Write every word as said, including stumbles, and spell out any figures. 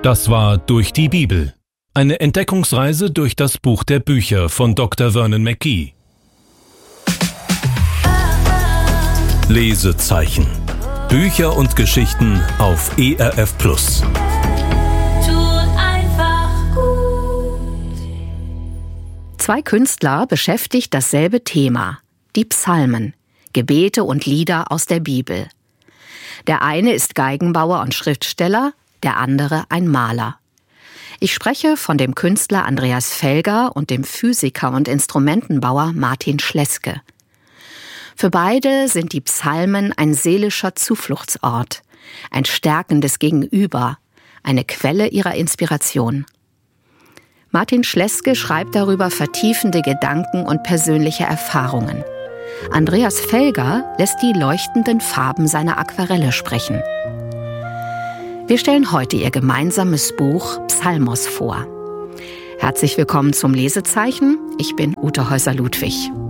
Das war Durch die Bibel. Eine Entdeckungsreise durch das Buch der Bücher von Doktor Vernon Mackey. Lesezeichen. Bücher und Geschichten auf E R F Plus. Zwei Künstler beschäftigt dasselbe Thema, die Psalmen, Gebete und Lieder aus der Bibel. Der eine ist Geigenbauer und Schriftsteller, der andere ein Maler. Ich spreche von dem Künstler Andreas Felger und dem Physiker und Instrumentenbauer Martin Schleske. Für beide sind die Psalmen ein seelischer Zufluchtsort, ein stärkendes Gegenüber, eine Quelle ihrer Inspiration. Martin Schleske schreibt darüber vertiefende Gedanken und persönliche Erfahrungen. Andreas Felger lässt die leuchtenden Farben seiner Aquarelle sprechen. Wir stellen heute ihr gemeinsames Buch Psalmos vor. Herzlich willkommen zum Lesezeichen. Ich bin Ute Häuser-Ludwig.